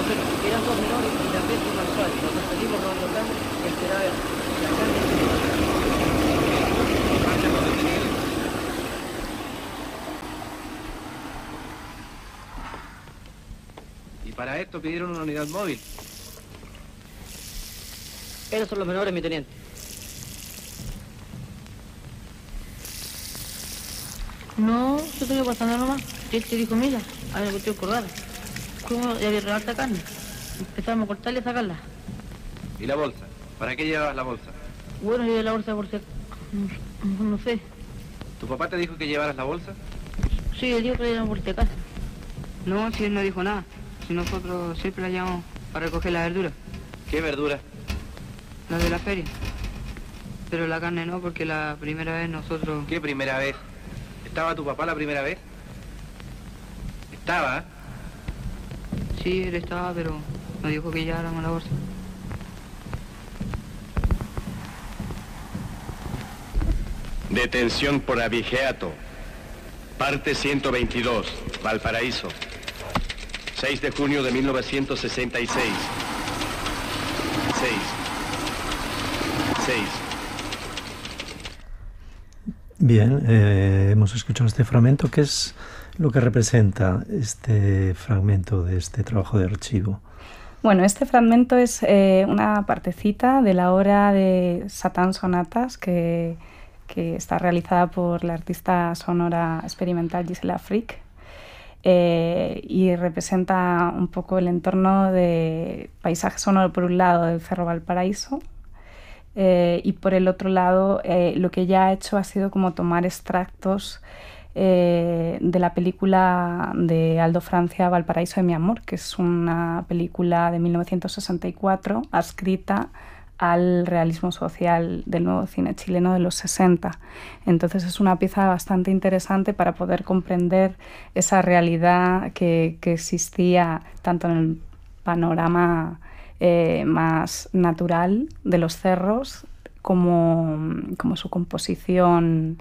pero eran dos menores y también fuimos al suelo. Nos despedimos robando carne y esperaba la carne. Marchan los detenidos. Y para esto pidieron una unidad móvil. Esos son los menores, mi teniente. No, yo estoy pasando nomás. ¿Qué te dijo Mila? A ver, cuestión acordar. Fuimos y había harta carne. Empezamos a cortarla y a sacarla. ¿Y la bolsa? ¿Para qué llevabas la bolsa? Bueno, yo la bolsa por si... No sé. ¿Tu papá te dijo que llevaras la bolsa? Sí, él dijo que la llevamos por si acaso. No, si él no dijo nada. Si nosotros siempre la llevamos para recoger la verdura. ¿Qué verdura? La de la feria. Pero la carne no, porque la primera vez nosotros... ¿Qué primera vez? ¿Estaba tu papá la primera vez? Estaba, ¿eh? Sí, él estaba, pero nos dijo que lleváramos la bolsa. Detención por abigeato. Parte 122, Valparaíso. 6 de junio de 1966. 6. Bien, hemos escuchado este fragmento. ¿Qué es lo que representa este fragmento de este trabajo de archivo? Bueno, este fragmento es una partecita de la obra de Satán Sonatas que está realizada por la artista sonora experimental Gisela Frick y representa un poco el entorno de paisaje sonoro por un lado del Cerro Valparaíso y por el otro lado lo que ella ha hecho ha sido como tomar extractos de la película de Aldo Francia, Valparaíso de mi amor, que es una película de 1964 adscrita al realismo social del nuevo cine chileno de los 60. Entonces es una pieza bastante interesante para poder comprender esa realidad que existía tanto en el panorama más natural de los cerros como su composición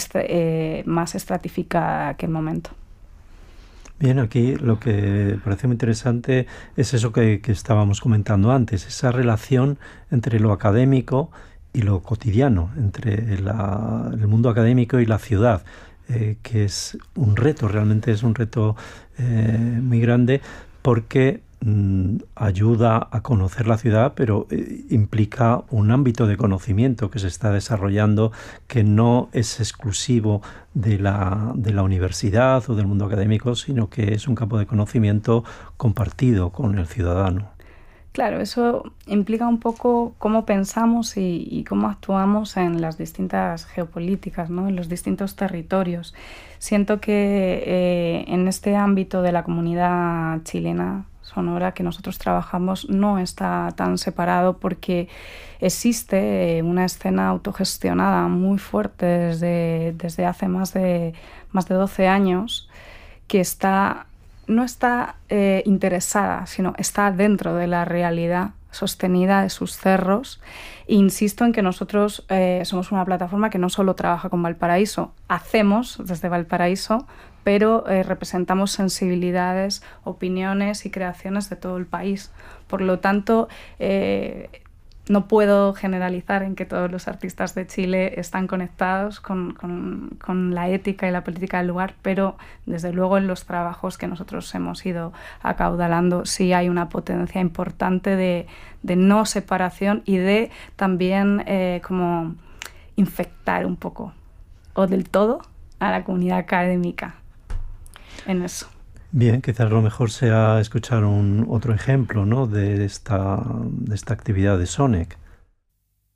más estratificada en aquel momento. Bien, aquí lo que parece muy interesante es eso que estábamos comentando antes, esa relación entre lo académico y lo cotidiano, entre el mundo académico y la ciudad, que es un reto, realmente es un reto muy grande porque ayuda a conocer la ciudad, pero implica un ámbito de conocimiento que se está desarrollando que no es exclusivo de la universidad o del mundo académico, sino que es un campo de conocimiento compartido con el ciudadano. Claro, eso implica un poco cómo pensamos y cómo actuamos en las distintas geopolíticas, ¿no? En los distintos territorios. Siento que en este ámbito de la comunidad chilena sonora que nosotros trabajamos no está tan separado porque existe una escena autogestionada muy fuerte desde hace más de 12 años que no está interesada, sino está dentro de la realidad sostenida de sus cerros. E insisto en que nosotros somos una plataforma que no solo trabaja con Valparaíso, hacemos desde Valparaíso, pero representamos sensibilidades, opiniones y creaciones de todo el país. Por lo tanto, no puedo generalizar en que todos los artistas de Chile están conectados con la ética y la política del lugar, pero desde luego en los trabajos que nosotros hemos ido acaudalando sí hay una potencia importante de no separación y de también como infectar un poco o del todo a la comunidad académica en eso. Bien, quizás lo mejor sea escuchar otro ejemplo, ¿no?, de esta actividad de SONEC.